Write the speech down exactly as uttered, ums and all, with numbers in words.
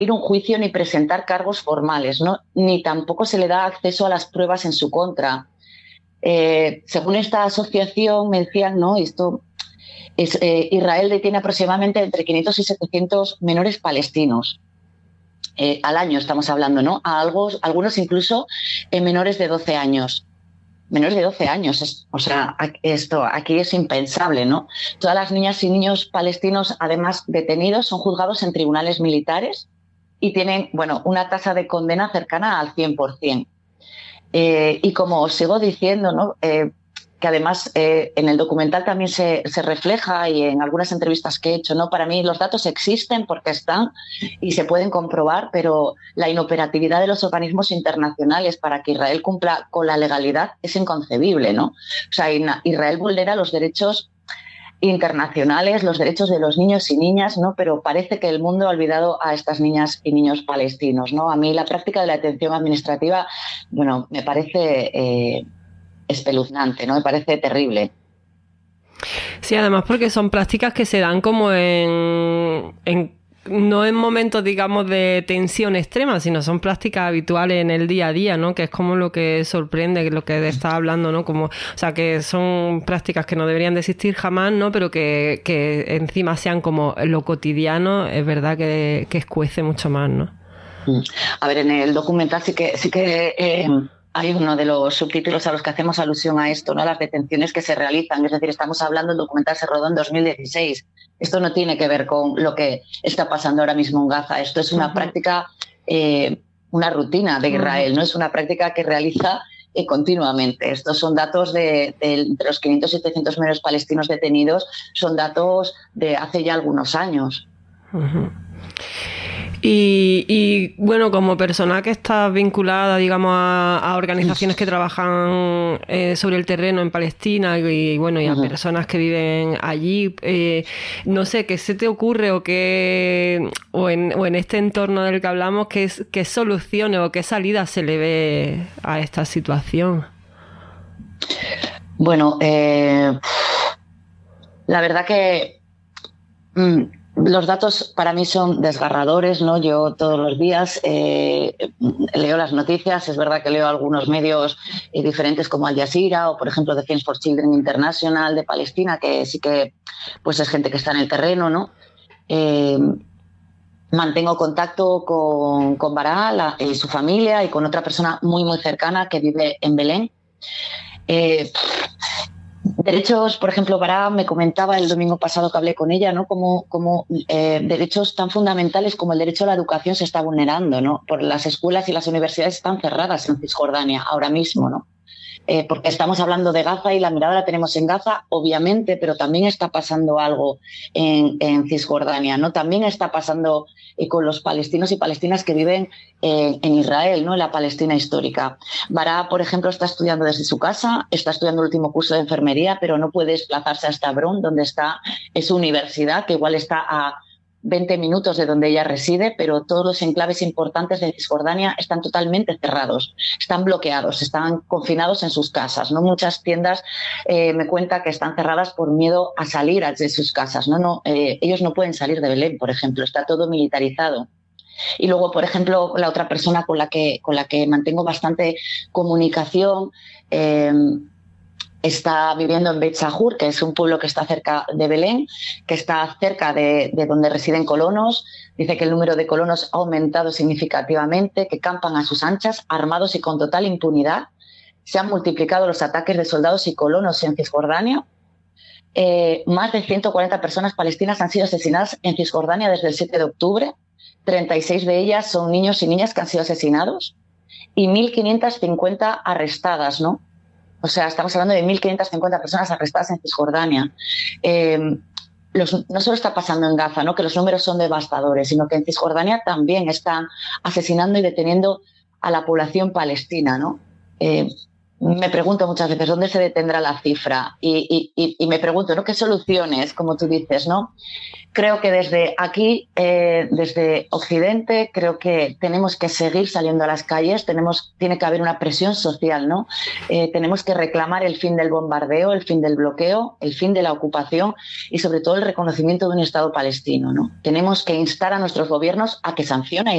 un juicio ni presentar cargos formales, ¿no? Ni tampoco se le da acceso a las pruebas en su contra. Eh, según esta asociación, me decían, ¿no? Esto es, eh, Israel detiene aproximadamente entre quinientos y setecientos menores palestinos. Eh, al año estamos hablando, ¿no? A algo, algunos incluso eh, menores de doce años. Menores de doce años, es, o sea, esto aquí es impensable, ¿no? Todas las niñas y niños palestinos, además detenidos, son juzgados en tribunales militares y tienen, bueno, una tasa de condena cercana al cien por ciento. Eh, y como os sigo diciendo, ¿no? Eh, que además eh, en el documental también se, se refleja y en algunas entrevistas que he hecho, ¿no? Para mí los datos existen porque están y se pueden comprobar, pero la inoperatividad de los organismos internacionales para que Israel cumpla con la legalidad es inconcebible, ¿no? O sea, Israel vulnera los derechos internacionales, los derechos de los niños y niñas, ¿no? Pero parece que el mundo ha olvidado a estas niñas y niños palestinos, ¿no? A mí la práctica de la detención administrativa, bueno, me parece eh, espeluznante, ¿no? Me parece terrible. Sí, además porque son prácticas que se dan como en, en no en momentos, digamos, de tensión extrema, sino son prácticas habituales en el día a día, ¿no? Que es como lo que sorprende, lo que está hablando, ¿no? Como, o sea, que son prácticas que no deberían de existir jamás, ¿no? Pero que, que encima sean como lo cotidiano, es verdad que, que escuece mucho más, ¿no? A ver, en el documental sí que sí que eh, hay uno de los subtítulos a los que hacemos alusión a esto, ¿no? Las detenciones que se realizan, es decir, estamos hablando, el documental se rodó en dos mil dieciséis. Esto no tiene que ver con lo que está pasando ahora mismo en Gaza. Esto es una uh-huh. práctica, eh, una rutina de Israel, uh-huh. ¿no? Es una práctica que realiza eh, continuamente. Estos son datos de, de, de los quinientos y setecientos menores palestinos detenidos, son datos de hace ya algunos años. Uh-huh. Y, y bueno, como persona que está vinculada, digamos, a, a organizaciones que trabajan eh, sobre el terreno en Palestina y, y bueno, y a uh-huh. personas que viven allí, eh, no sé, ¿qué se te ocurre o qué o en, o en este entorno del que hablamos, qué, qué soluciones o qué salidas se le ve a esta situación? Bueno, eh, la verdad que mm, los datos para mí son desgarradores, ¿no? Yo todos los días eh, leo las noticias, es verdad que leo algunos medios eh, diferentes como Al Jazeera o, por ejemplo, Defense for Children International de Palestina, que sí que pues es gente que está en el terreno, ¿no? Eh, mantengo contacto con, con Baraa y su familia y con otra persona muy, muy cercana que vive en Belén. Eh, Derechos, por ejemplo, Baraa me comentaba el domingo pasado que hablé con ella, ¿no? Como, como eh, derechos tan fundamentales como el derecho a la educación se está vulnerando, ¿no? Por las escuelas y las universidades están cerradas en Cisjordania ahora mismo, ¿no? Eh, porque estamos hablando de Gaza y la mirada la tenemos en Gaza, obviamente, pero también está pasando algo en, en Cisjordania, ¿no? También está pasando eh, con los palestinos y palestinas que viven eh, en Israel, ¿no? En la Palestina histórica. Baraa, por ejemplo, está estudiando desde su casa, está estudiando el último curso de enfermería, pero no puede desplazarse hasta Hebrón, donde está es su universidad, que igual está a veinte minutos de donde ella reside, pero todos los enclaves importantes de Cisjordania están totalmente cerrados, están bloqueados, están confinados en sus casas, ¿no? Muchas tiendas eh, me cuenta que están cerradas por miedo a salir de sus casas, ¿no? No, eh, ellos no pueden salir de Belén, por ejemplo, está todo militarizado. Y luego, por ejemplo, la otra persona con la que, con la que mantengo bastante comunicación eh, está viviendo en Beit Sahur, que es un pueblo que está cerca de Belén, que está cerca de, de donde residen colonos. Dice que el número de colonos ha aumentado significativamente, que campan a sus anchas, armados y con total impunidad. Se han multiplicado los ataques de soldados y colonos en Cisjordania. Eh, más de ciento cuarenta personas palestinas han sido asesinadas en Cisjordania desde el siete de octubre. treinta y seis de ellas son niños y niñas que han sido asesinados y mil quinientas cincuenta arrestadas, ¿no? O sea, estamos hablando de mil quinientas cincuenta personas arrestadas en Cisjordania. Eh, los, no solo está pasando en Gaza, ¿no? Que los números son devastadores, sino que en Cisjordania también están asesinando y deteniendo a la población palestina, ¿no? Eh, me pregunto muchas veces dónde se detendrá la cifra y, y, y me pregunto, ¿no?, qué soluciones, como tú dices, ¿no? Creo que desde aquí, eh, desde Occidente, creo que tenemos que seguir saliendo a las calles, tenemos, tiene que haber una presión social, ¿no? Eh, tenemos que reclamar el fin del bombardeo, el fin del bloqueo, el fin de la ocupación y sobre todo el reconocimiento de un Estado palestino, ¿no? Tenemos que instar a nuestros gobiernos a que sancionen